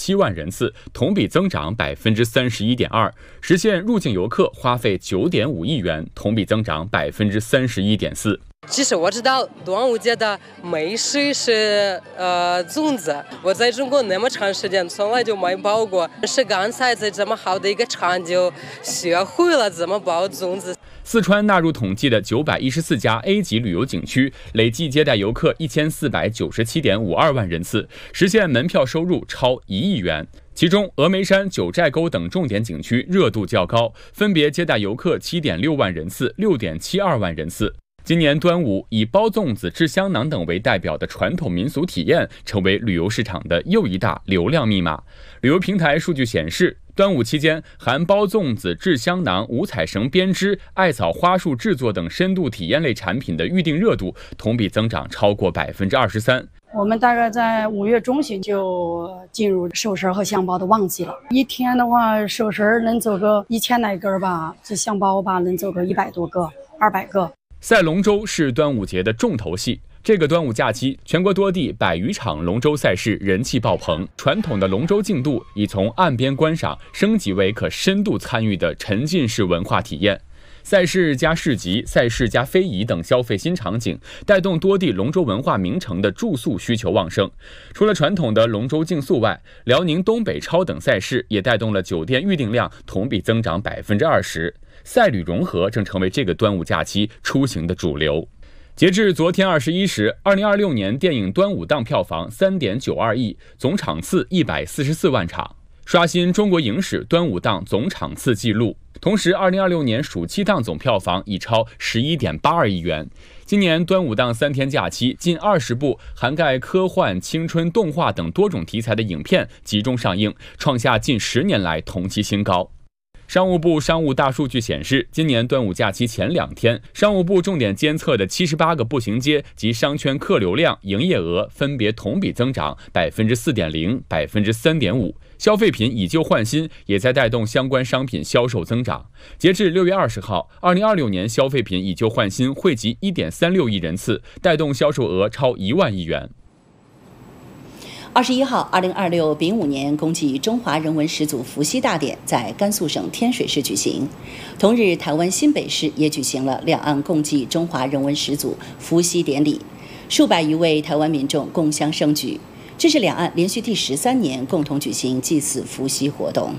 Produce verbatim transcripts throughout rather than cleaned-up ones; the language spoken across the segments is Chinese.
七万人次，同比增长百分之三十一点二，实现入境游客花费九点五亿元，同比增长百分之三十一点四。 其实我知道端午节的美食是呃粽子，我在中国那么长时间从来就没包过，是刚才在这么好的一个场就学会了怎么包粽子。 四川纳入统计的九百一十四家 A 级旅游景区，累计接待游客一千四百九十七点五二万人次，实现门票收入超一亿元。其中，峨眉山、九寨沟等重点景区热度较高，分别接待游客七点六万人次、六点七二万人次。今年端午，以包粽子、制香囊等为代表的传统民俗体验，成为旅游市场的又一大流量密码。旅游平台数据显示，端午期间，含包粽子、制香囊、五彩绳编织、艾草花束制作等深度体验类产品的预订热度，同比增长超过百分之二十三。 我们大概在五月中旬就进入寿绳和香包的旺季了。一天的话，寿绳能走个一千来根吧，这香包吧能走个一百多个、二百个。 赛龙舟是端午节的重头戏。这个端午假期，全国多地百余场龙舟赛事人气爆棚。传统的龙舟竞渡已从岸边观赏升级为可深度参与的沉浸式文化体验。赛事加市集、赛事加非遗等消费新场景，带动多地龙舟文化名城的住宿需求旺盛。除了传统的龙舟竞速外，辽宁东北超等赛事也带动了酒店预订量同比增长百分之二十。赛旅融合正成为这个端午假期出行的主流。截至昨天二十一时，二零二六年电影端午档票房三点九二亿，总场次一百四十四万场，刷新中国影史端午档总场次纪录。同时，二零二六年暑期档总票房已超十一点八二亿元。今年端午档三天假期，近二十部涵盖科幻、青春、动画等多种题材的影片集中上映，创下近十年来同期新高。商务部商务大数据显示，今年端午假期前两天，商务部重点监测的七十八个步行街及商圈客流量、营业额分别同比增长百分之四点零、百分之三点五。消费品以旧换新也在带动相关商品销售增长。截至六月二十号，二零二六年消费品以旧换新惠及一点三六亿人次，带动销售额超一万亿元。 二十一号，二零二六丙午年公祭中华人文始祖伏羲大典在甘肃省天水市举行。同日，台湾新北市也举行了两岸共祭中华人文始祖伏羲典礼，数百余位台湾民众共襄盛举。这是两岸连续第十三年共同举行祭祀伏羲活动。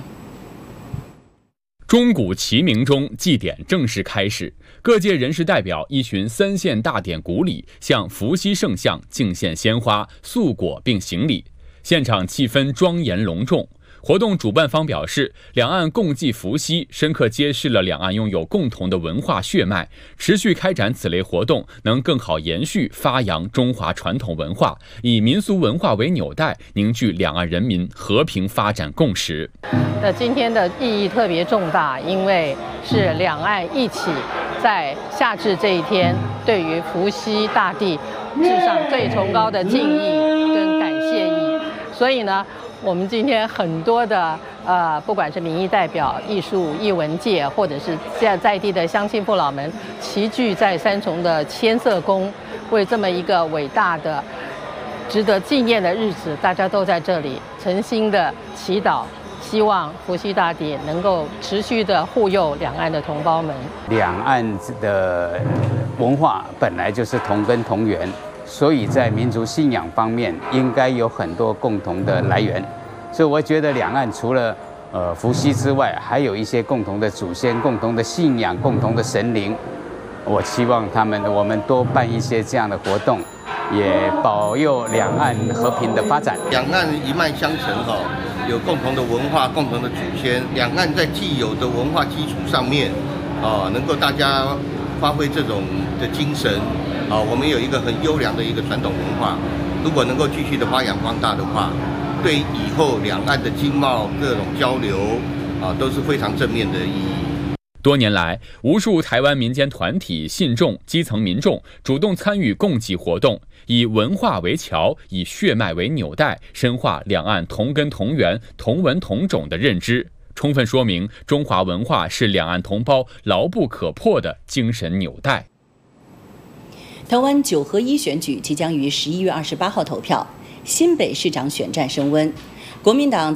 钟鼓齐鸣中，祭典正式开始。各界人士代表依循三献大典古礼，向伏羲圣像敬献鲜花、素果并行礼，现场气氛庄严隆重。活动主办方表示，两岸共祭伏羲，深刻揭示了两岸拥有共同的文化血脉。持续开展此类活动，能更好延续发扬中华传统文化，以民俗文化为纽带，凝聚两岸人民和平发展共识。 那今天的意义特别重大，因为是两岸一起在夏至这一天，对于伏羲大帝致上最崇高的敬意跟感谢意。所以呢，我们今天很多的呃，不管是民意代表、艺术艺文界，或者是在在地的乡亲父老们，齐聚在三重的千色宫，为这么一个伟大的、值得纪念的日子，大家都在这里诚心的祈祷，希望伏羲大帝能够持续的护佑两岸的同胞们。 两岸的文化本来就是同根同源。所以在民族信仰方面，应该有很多共同的来源。所以我觉得两岸除了呃伏羲之外，还有一些共同的祖先、共同的信仰、共同的神灵。我希望他们我们多办一些这样的活动，也保佑两岸和平的发展。 两岸一脉相承哈，有共同的文化、共同的祖先。两岸在既有的文化基础上面，啊，能够大家发挥这种的精神。啊，我们有一个很优良的一个传统文化，如果能够继续的发扬光大的话，对以后两岸的经贸各种交流啊都是非常正面的意义。 多年来，无数台湾民间团体、信众、基层民众主动参与共祭活动，以文化为桥，以血脉为纽带，深化两岸同根同源、同文同种的认知，充分说明中华文化是两岸同胞牢不可破的精神纽带。 台湾九合一选举即将于十一月二十八号投票，新北市长选战升温，国民党